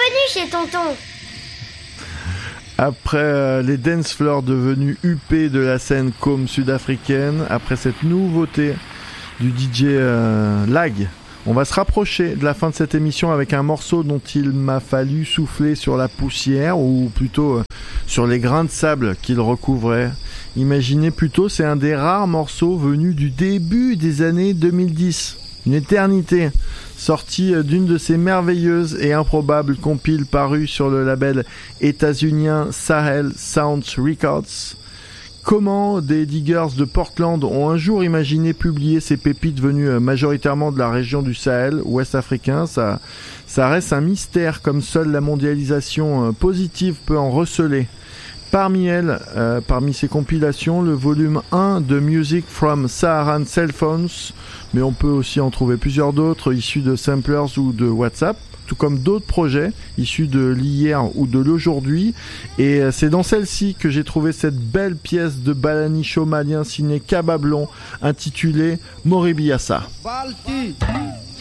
Bienvenue chez Tonton. Après les dance floors devenus huppés de la scène com sud-africaine, après cette nouveauté du DJ Lag, on va se rapprocher de la fin de cette émission avec un morceau dont il m'a fallu souffler sur la poussière, ou plutôt sur les grains de sable qu'il recouvrait. Imaginez plutôt, c'est un des rares morceaux venus du début des années 2010. Une éternité, sortie d'une de ces merveilleuses et improbables compiles parues sur le label états-unien Sahel Sounds Records. Comment des diggers de Portland ont un jour imaginé publier ces pépites venues majoritairement de la région du Sahel, ouest africain, ça reste un mystère comme seule la mondialisation positive peut en receler. Parmi elles, parmi ces compilations, le volume 1 de Music from Saharan Cell Phones, mais on peut aussi en trouver plusieurs d'autres issus de samplers ou de WhatsApp, tout comme d'autres projets issus de l'hier ou de l'aujourd'hui. Et c'est dans celle-ci que j'ai trouvé cette belle pièce de balanicho malien signé Kabablon intitulée Moribiassa. Balti.